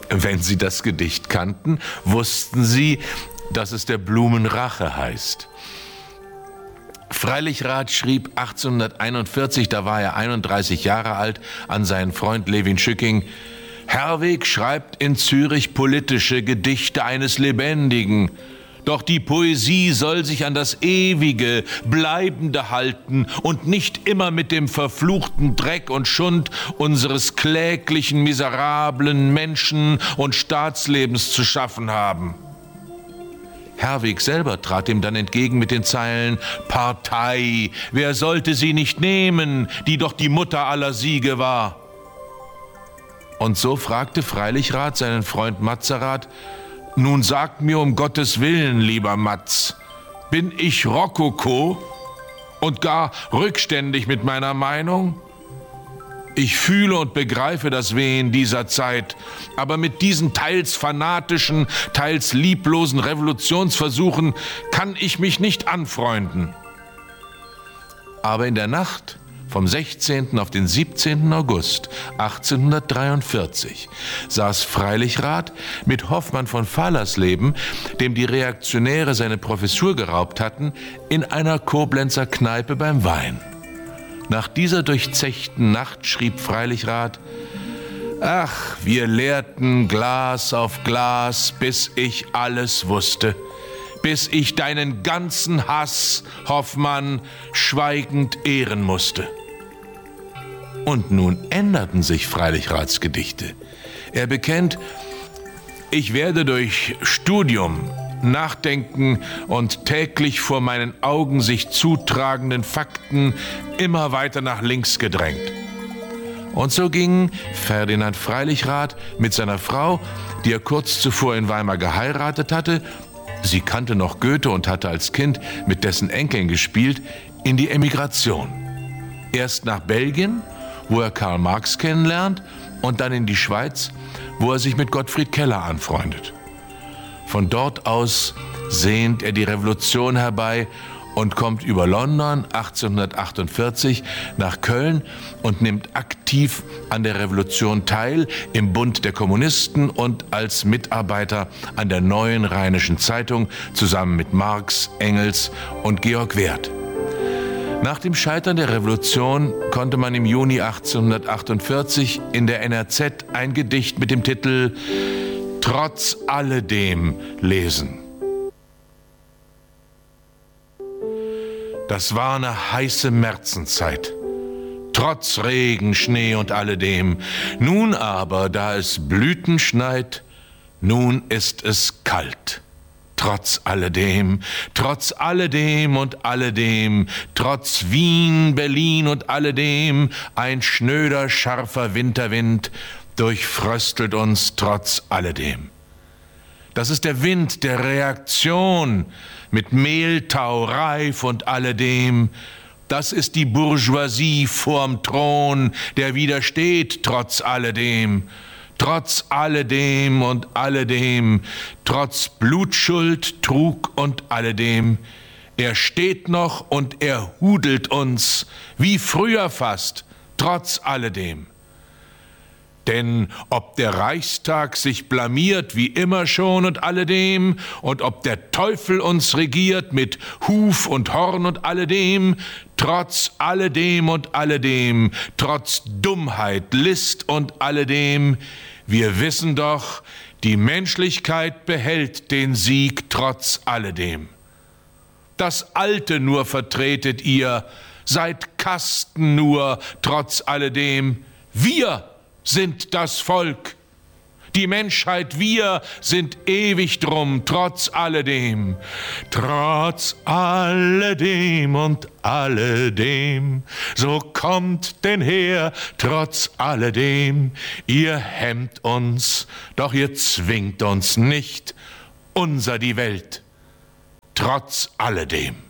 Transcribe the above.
Wenn Sie das Gedicht kannten, wussten Sie, dass es der Blumenrache heißt. Freilichrath schrieb 1841, da war er 31 Jahre alt, an seinen Freund Levin Schücking: Herwegh schreibt in Zürich politische Gedichte eines Lebendigen. Doch die Poesie soll sich an das Ewige, Bleibende halten und nicht immer mit dem verfluchten Dreck und Schund unseres kläglichen, miserablen Menschen- und Staatslebens zu schaffen haben. Herwegh selber trat ihm dann entgegen mit den Zeilen: Partei, wer sollte sie nicht nehmen, die doch die Mutter aller Siege war? Und so fragte Freilichrath seinen Freund Matzerath: Nun sagt mir um Gottes Willen, lieber Matz, bin ich Rokoko und gar rückständig mit meiner Meinung? Ich fühle und begreife das Wehen dieser Zeit, aber mit diesen teils fanatischen, teils lieblosen Revolutionsversuchen kann ich mich nicht anfreunden. Aber in der Nacht vom 16. auf den 17. August 1843 saß Freilichrath mit Hoffmann von Fallersleben, dem die Reaktionäre seine Professur geraubt hatten, in einer Koblenzer Kneipe beim Wein. Nach dieser durchzechten Nacht schrieb Freilichrath: Ach, wir leerten Glas auf Glas, bis ich alles wusste, bis ich deinen ganzen Hass, Hoffmann, schweigend ehren musste. Und nun änderten sich Freilichraths Gedichte. Er bekennt: Ich werde durch Studium, Nachdenken und täglich vor meinen Augen sich zutragenden Fakten immer weiter nach links gedrängt. Und so ging Ferdinand Freilichrath mit seiner Frau, die er kurz zuvor in Weimar geheiratet hatte, sie kannte noch Goethe und hatte als Kind mit dessen Enkeln gespielt, in die Emigration. Erst nach Belgien, wo er Karl Marx kennenlernt, und dann in die Schweiz, wo er sich mit Gottfried Keller anfreundet. Von dort aus sehnt er die Revolution herbei und kommt über London 1848 nach Köln und nimmt aktiv an der Revolution teil im Bund der Kommunisten und als Mitarbeiter an der Neuen Rheinischen Zeitung zusammen mit Marx, Engels und Georg Werth. Nach dem Scheitern der Revolution konnte man im Juni 1848 in der NRZ ein Gedicht mit dem Titel Trotz alledem lesen. Das war eine heiße Märzenzeit, trotz Regen, Schnee und alledem. Nun aber, da es Blüten schneit, nun ist es kalt. Trotz alledem und alledem, trotz Wien, Berlin und alledem, ein schnöder, scharfer Winterwind durchfröstelt uns trotz alledem. Das ist der Wind der Reaktion mit Mehltau, Reif und alledem. Das ist die Bourgeoisie vorm Thron, der widersteht trotz alledem. Trotz alledem und alledem, trotz Blutschuld, Trug und alledem. Er steht noch und er hudelt uns, wie früher fast, trotz alledem. Denn ob der Reichstag sich blamiert wie immer schon und alledem, und ob der Teufel uns regiert mit Huf und Horn und alledem, trotz alledem und alledem, trotz Dummheit, List und alledem, wir wissen doch, die Menschlichkeit behält den Sieg trotz alledem. Das Alte nur vertretet ihr, seid Kasten nur trotz alledem, wir sind das Volk. Die Menschheit, wir sind ewig drum, trotz alledem. Trotz alledem und alledem, so kommt denn her, trotz alledem. Ihr hemmt uns, doch ihr zwingt uns nicht, unser die Welt, trotz alledem.